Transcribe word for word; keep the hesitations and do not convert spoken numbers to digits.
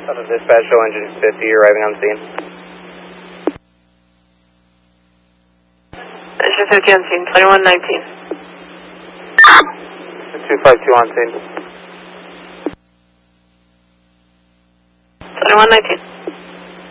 Southern Dispatch, show engine fifty, arriving on scene. Engine fifty on scene, twenty-one nineteen. two five two on scene. twenty-one nineteen.